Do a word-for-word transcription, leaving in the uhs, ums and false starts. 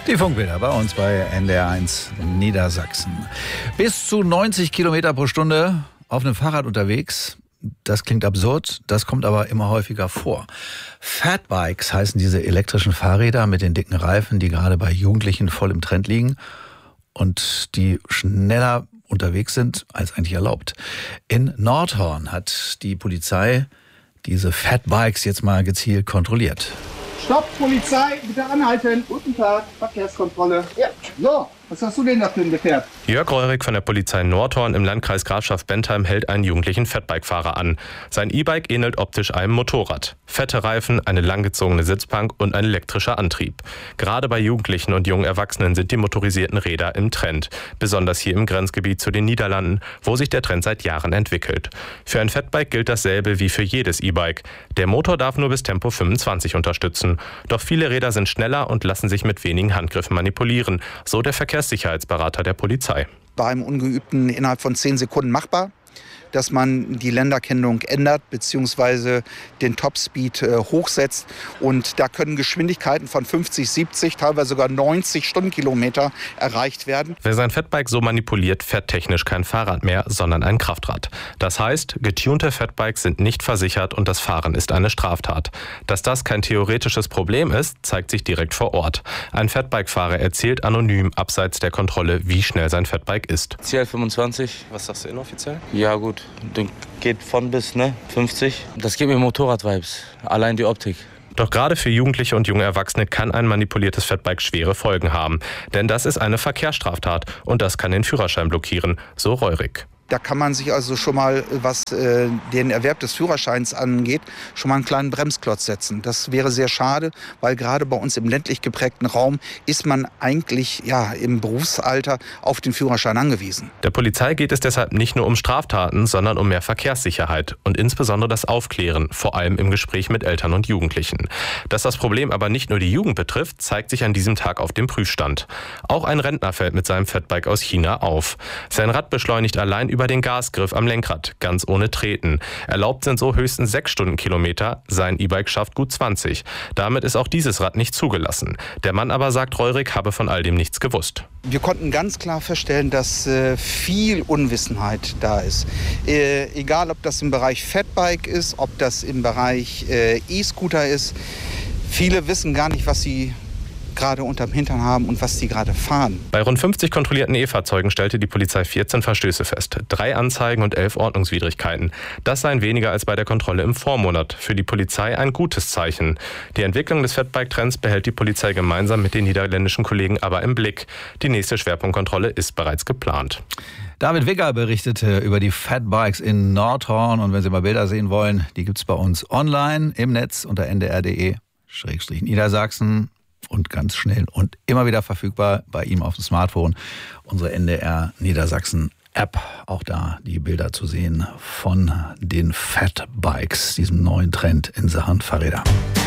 Die Funkbilder bei uns bei N D R eins Niedersachsen. Bis zu neunzig Kilometer pro Stunde auf einem Fahrrad unterwegs. Das klingt absurd, das kommt aber immer häufiger vor. Fatbikes heißen diese elektrischen Fahrräder mit den dicken Reifen, die gerade bei Jugendlichen voll im Trend liegen und die schneller unterwegs sind als eigentlich erlaubt. In Nordhorn hat die Polizei diese Fatbikes jetzt mal gezielt kontrolliert. Stopp, Polizei, bitte anhalten. Guten Tag, Verkehrskontrolle. Ja. So, was hast du denn da für ein Gefährt? Jörg Reurig von der Polizei Nordhorn im Landkreis Grafschaft-Bentheim hält einen jugendlichen Fatbike-Fahrer an. Sein E-Bike ähnelt optisch einem Motorrad. Fette Reifen, eine langgezogene Sitzbank und ein elektrischer Antrieb. Gerade bei Jugendlichen und jungen Erwachsenen sind die motorisierten Räder im Trend. Besonders hier im Grenzgebiet zu den Niederlanden, wo sich der Trend seit Jahren entwickelt. Für ein Fatbike gilt dasselbe wie für jedes E-Bike. Der Motor darf nur bis Tempo fünfundzwanzig unterstützen. Doch viele Räder sind schneller und lassen sich mit wenigen Handgriffen manipulieren, so der Verkehrssicherheitsberater der Polizei. Bei einem Ungeübten innerhalb von zehn Sekunden machbar, dass man die Länderkennung ändert bzw. den Topspeed äh, hochsetzt. Und da können Geschwindigkeiten von fünfzig, siebzig, teilweise sogar neunzig Stundenkilometer erreicht werden. Wer sein Fatbike so manipuliert, fährt technisch kein Fahrrad mehr, sondern ein Kraftrad. Das heißt, getunte Fatbikes sind nicht versichert und das Fahren ist eine Straftat. Dass das kein theoretisches Problem ist, zeigt sich direkt vor Ort. Ein Fatbike-Fahrer erzählt anonym abseits der Kontrolle, wie schnell sein Fatbike ist. C L fünfundzwanzig. Was sagst du inoffiziell? Ja gut, dann geht von bis, ne, fünfzig. Das gibt mir Motorrad-Vibes, allein die Optik. Doch gerade für Jugendliche und junge Erwachsene kann ein manipuliertes Fatbike schwere Folgen haben. Denn das ist eine Verkehrsstraftat und das kann den Führerschein blockieren, so Reurig. Da kann man sich also schon mal, was äh, den Erwerb des Führerscheins angeht, schon mal einen kleinen Bremsklotz setzen. Das wäre sehr schade, weil gerade bei uns im ländlich geprägten Raum ist man eigentlich ja im Berufsalter auf den Führerschein angewiesen. Der Polizei geht es deshalb nicht nur um Straftaten, sondern um mehr Verkehrssicherheit und insbesondere das Aufklären, vor allem im Gespräch mit Eltern und Jugendlichen. Dass das Problem aber nicht nur die Jugend betrifft, zeigt sich an diesem Tag auf dem Prüfstand. Auch ein Rentner fällt mit seinem Fatbike aus China auf. Sein Rad beschleunigt allein über den Gasgriff am Lenkrad, ganz ohne Treten. Erlaubt sind so höchstens sechs Stundenkilometer, sein E-Bike schafft gut zwanzig. Damit ist auch dieses Rad nicht zugelassen. Der Mann aber sagt, Reurig habe von all dem nichts gewusst. Wir konnten ganz klar feststellen, dass äh, viel Unwissenheit da ist. Äh, egal, ob das im Bereich Fatbike ist, ob das im Bereich äh, E-Scooter ist. Viele wissen gar nicht, was sie gerade unterm Hintern haben und was die gerade fahren. Bei rund fünfzig kontrollierten E-Fahrzeugen stellte die Polizei vierzehn Verstöße fest. Drei Anzeigen und elf Ordnungswidrigkeiten. Das seien weniger als bei der Kontrolle im Vormonat. Für die Polizei ein gutes Zeichen. Die Entwicklung des Fatbike-Trends behält die Polizei gemeinsam mit den niederländischen Kollegen aber im Blick. Die nächste Schwerpunktkontrolle ist bereits geplant. David Wigger berichtete über die Fatbikes in Nordhorn. Und wenn Sie mal Bilder sehen wollen, die gibt es bei uns online im Netz unter n d r punkt d e Schrägstrich Niedersachsen. Und ganz schnell und immer wieder verfügbar bei ihm auf dem Smartphone. Unsere N D R Niedersachsen App, auch da die Bilder zu sehen von den Fatbikes, diesem neuen Trend in Sachen Fahrräder.